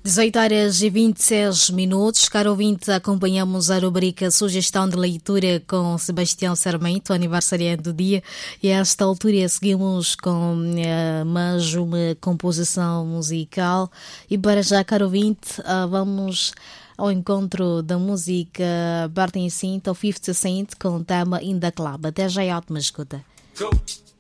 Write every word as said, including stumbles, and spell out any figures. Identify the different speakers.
Speaker 1: dezoito horas e vinte e seis minutos. Caro ouvinte, acompanhamos a rubrica Sugestão de Leitura com Sebastião Sarmento, aniversariante do dia. E a esta altura seguimos com uh, mais uma composição musical. E para já, caro ouvinte, uh, vamos ao encontro da música Barton Cent ou fifty Cent com o tema In The Club. Até já, é ótima escuta. Go.